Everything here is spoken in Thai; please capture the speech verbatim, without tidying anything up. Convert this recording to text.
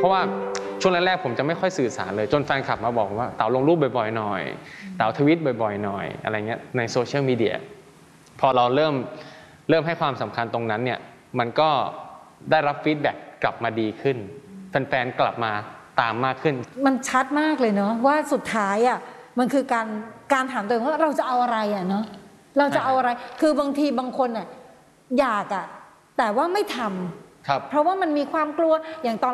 เพราะว่าช่วงแรกๆผมจะไม่ค่อยสื่อสารเลยจนแฟนคลับมาบอกว่าเต๋าลงรูปบ่อยๆหน่อยเต๋าทวิตบ่อยๆหน่อยอะไรเงี้ยในโซเชียลมีเดียพอเราเริ่มเริ่มให้ความสำคัญตรงนั้นเนี่ยมันก็ได้รับฟีดแบ็กกลับมาดีขึ้นแฟนๆกลับมาตามมากขึ้นมันชัดมากเลยเนาะว่าสุดท้ายอ่ะมันคือการการถามตัวเองว่าเราจะเอาอะไรอ่ะเนาะเราจะเอาอะไรคือบางทีบางคนอ่ะอยากอ่ะแต่ว่าไม่ทำเพราะว่ามันมีความกลัวอย่างตอน